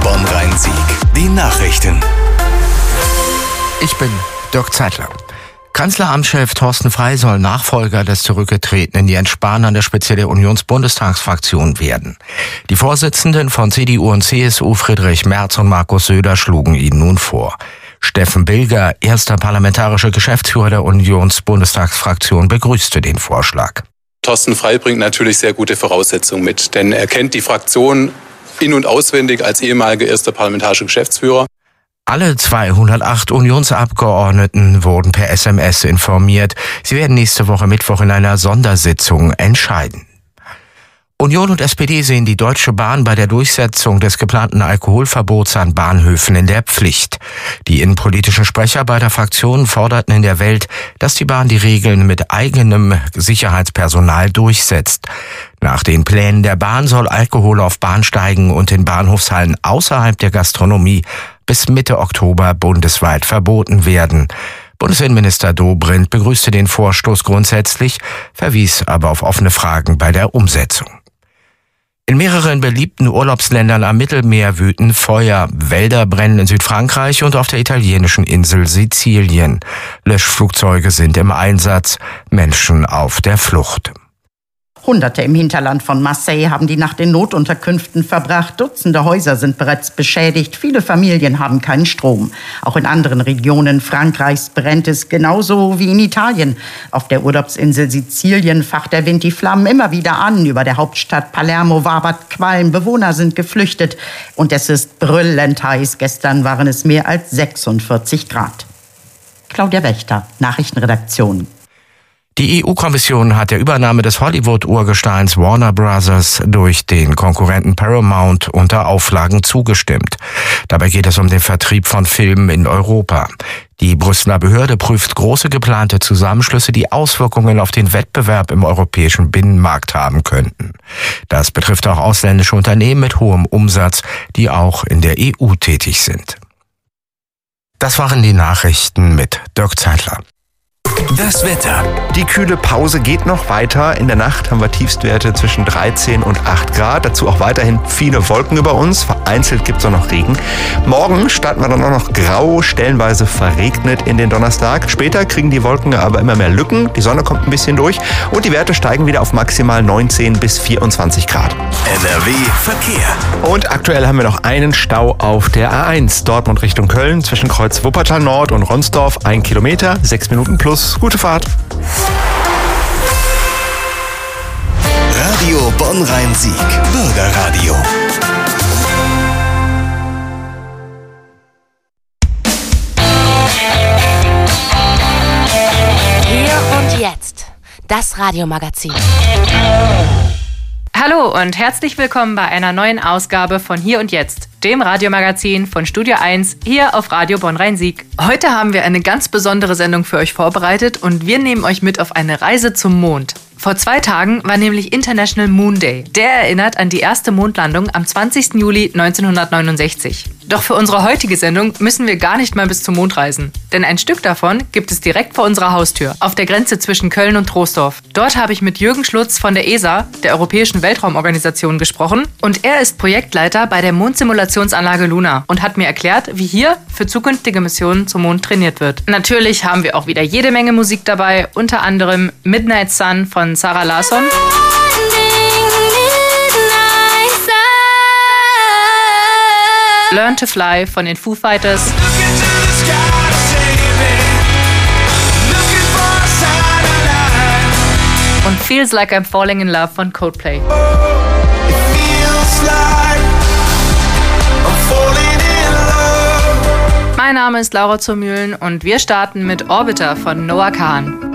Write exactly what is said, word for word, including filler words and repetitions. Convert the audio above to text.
Bonn-Rhein-Sieg. Die Nachrichten. Ich bin Dirk Zeitler. Kanzleramtschef Thorsten Frey soll Nachfolger des zurückgetretenen Jens Spahn an der Spitze der Unionsbundestagsfraktion werden. Die Vorsitzenden von C D U und C S U Friedrich Merz und Markus Söder schlugen ihn nun vor. Steffen Bilger, erster parlamentarischer Geschäftsführer der Unionsbundestagsfraktion, begrüßte den Vorschlag. Thorsten Frey bringt natürlich sehr gute Voraussetzungen mit, denn er kennt die Fraktion in- und auswendig als ehemaliger erster parlamentarischer Geschäftsführer. Alle zweihundertacht Unionsabgeordneten wurden per S M S informiert. Sie werden nächste Woche Mittwoch in einer Sondersitzung entscheiden. Union und S P D sehen die Deutsche Bahn bei der Durchsetzung des geplanten Alkoholverbots an Bahnhöfen in der Pflicht. Die innenpolitischen Sprecher beider Fraktionen forderten in der Welt, dass die Bahn die Regeln mit eigenem Sicherheitspersonal durchsetzt. Nach den Plänen der Bahn soll Alkohol auf Bahnsteigen und in Bahnhofshallen außerhalb der Gastronomie bis Mitte Oktober bundesweit verboten werden. Bundesinnenminister Dobrindt begrüßte den Vorstoß grundsätzlich, verwies aber auf offene Fragen bei der Umsetzung. In mehreren beliebten Urlaubsländern am Mittelmeer wüten Feuer. Wälder brennen in Südfrankreich und auf der italienischen Insel Sizilien. Löschflugzeuge sind im Einsatz, Menschen auf der Flucht. Hunderte im Hinterland von Marseille haben die Nacht in Notunterkünften verbracht. Dutzende Häuser sind bereits beschädigt. Viele Familien haben keinen Strom. Auch in anderen Regionen Frankreichs brennt es genauso wie in Italien. Auf der Urlaubsinsel Sizilien facht der Wind die Flammen immer wieder an. Über der Hauptstadt Palermo wabert Qualm. Bewohner sind geflüchtet. Und es ist brüllend heiß. Gestern waren es mehr als sechsundvierzig Grad. Claudia Wächter, Nachrichtenredaktion. Die E U-Kommission hat der Übernahme des Hollywood-Urgesteins Warner Brothers durch den Konkurrenten Paramount unter Auflagen zugestimmt. Dabei geht es um den Vertrieb von Filmen in Europa. Die Brüsseler Behörde prüft große geplante Zusammenschlüsse, die Auswirkungen auf den Wettbewerb im europäischen Binnenmarkt haben könnten. Das betrifft auch ausländische Unternehmen mit hohem Umsatz, die auch in der E U tätig sind. Das waren die Nachrichten mit Dirk Zeitler. Das Wetter. Die kühle Pause geht noch weiter. In der Nacht haben wir Tiefstwerte zwischen dreizehn und acht Grad. Dazu auch weiterhin viele Wolken über uns. Vereinzelt gibt es auch noch Regen. Morgen starten wir dann auch noch grau, stellenweise verregnet in den Donnerstag. Später kriegen die Wolken aber immer mehr Lücken. Die Sonne kommt ein bisschen durch und die Werte steigen wieder auf maximal neunzehn bis vierundzwanzig Grad. N R W Verkehr. Und aktuell haben wir noch einen Stau auf der A eins. Dortmund Richtung Köln zwischen Kreuz Wuppertal Nord und Ronsdorf. Ein Kilometer, sechs Minuten plus. Gute Fahrt. Radio Bonn-Rhein-Sieg. Bürgerradio. Hier und jetzt. Das Radiomagazin. Hallo und herzlich willkommen bei einer neuen Ausgabe von Hier und Jetzt, dem Radiomagazin von Studio eins hier auf Radio Bonn-Rhein-Sieg. Heute haben wir eine ganz besondere Sendung für euch vorbereitet und wir nehmen euch mit auf eine Reise zum Mond. Vor zwei Tagen war nämlich International Moon Day. Der erinnert an die erste Mondlandung am zwanzigsten Juli neunzehnhundertneunundsechzig. Doch für unsere heutige Sendung müssen wir gar nicht mal bis zum Mond reisen. Denn ein Stück davon gibt es direkt vor unserer Haustür, auf der Grenze zwischen Köln und Troisdorf. Dort habe ich mit Jürgen Schlutz von der E S A, der Europäischen Weltraumorganisation, gesprochen. Und er ist Projektleiter bei der Mondsimulationsanlage Luna und hat mir erklärt, wie hier für zukünftige Missionen zum Mond trainiert wird. Natürlich haben wir auch wieder jede Menge Musik dabei, unter anderem Midnight Sun von Sarah Larsson. Learn to Fly von den Foo Fighters. Und Feels Like I'm Falling in Love von Coldplay. Mein Name ist Laura Zurmühlen und wir starten mit Orbiter von Noah Kahan.